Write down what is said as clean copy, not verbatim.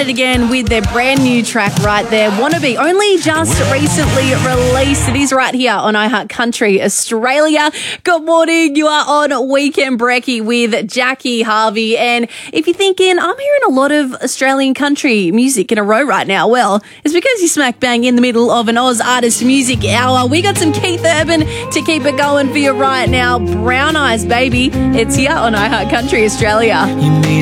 at it again with their brand new track right there, Wannabe, only just recently released. It is right here on iHeart Country Australia. Good morning, you are on Weekend Brekkie with Jackie Harvey, and if you're thinking, I'm hearing a lot of Australian country music in a row right now, well, it's because you're smack bang in the middle of an Oz Artist Music Hour. We got some Keith Urban to keep it going for you right now. Brown Eyes, baby. It's here on iHeart Country Australia. You made